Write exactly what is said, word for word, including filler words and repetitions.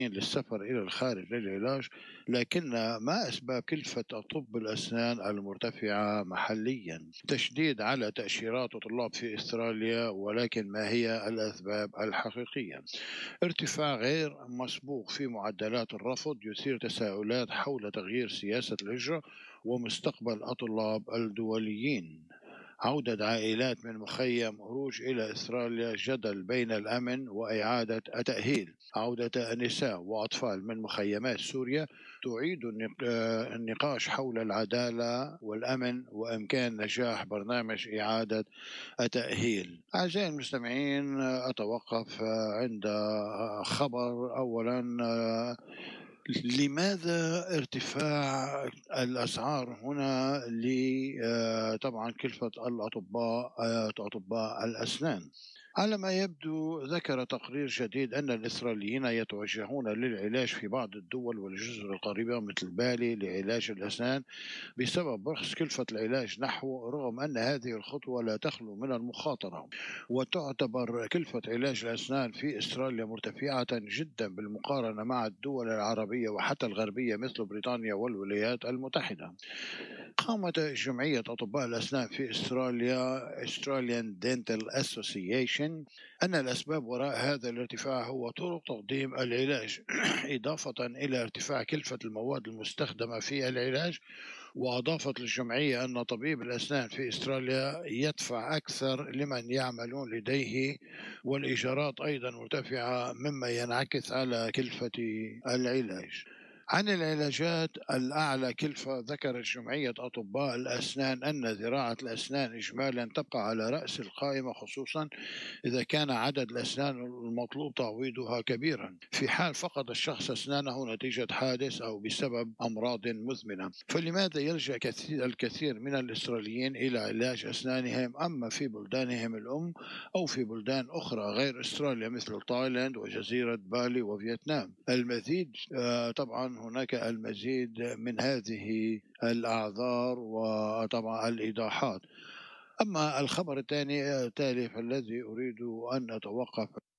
للسفر إلى الخارج للعلاج، لكن ما أسباب كلفة طب الأسنان المرتفعة محليا؟ تشديد على تأشيرات الطلاب في أستراليا، ولكن ما هي الأسباب الحقيقية؟ ارتفاع غير مسبوق في معدلات الرفض يثير تساؤلات حول تغيير سياسة الهجرة ومستقبل الطلاب الدوليين. عودة عائلات من مخيم هروج إلى أستراليا، جدل بين الأمن وإعادة التأهيل. عودة نساء وأطفال من مخيمات سوريا تعيد النق- آه، النقاش حول العدالة والأمن وإمكان نجاح برنامج إعادة التأهيل. أعزائي المستمعين، أتوقف عند خبر أولا. لماذا ارتفاع الأسعار هنا ل آه، طبعا كلفة الأطباء آه، أطباء الأسنان؟ على ما يبدو، ذكر تقرير جديد أن الإسرائيليين يتوجهون للعلاج في بعض الدول والجزر القريبة مثل بالي لعلاج الأسنان بسبب رخص كلفة العلاج نحو، رغم أن هذه الخطوة لا تخلو من المخاطرة. وتعتبر كلفة علاج الأسنان في أستراليا مرتفعة جدا بالمقارنة مع الدول العربية وحتى الغربية مثل بريطانيا والولايات المتحدة. قامت جمعية أطباء الأسنان في أستراليا Australian Dental Association أن الأسباب وراء هذا الارتفاع هو طرق تقديم العلاج إضافة إلى ارتفاع كلفة المواد المستخدمة في العلاج. وأضافت الجمعية أن طبيب الأسنان في أستراليا يدفع أكثر لمن يعملون لديه، والإيجارات أيضا مرتفعة مما ينعكس على كلفة العلاج. عن العلاجات الأعلى كلفة، ذكرت جمعية أطباء الأسنان أن زراعة الأسنان إجمالا تبقى على رأس القائمة، خصوصا إذا كان عدد الأسنان المطلوب تعويضها كبيرا في حال فقد الشخص أسنانه نتيجة حادث أو بسبب أمراض مزمنة. فلماذا يلجأ كثير الكثير من الإسرائيليين إلى علاج أسنانهم أما في بلدانهم الأم أو في بلدان أخرى غير أستراليا مثل تايلاند وجزيرة بالي وفيتنام؟ المزيد آه، طبعا هناك المزيد من هذه الأعذار وطبعا الإيضاحات. أما الخبر الثاني التالي فالذي أريد أن أتوقف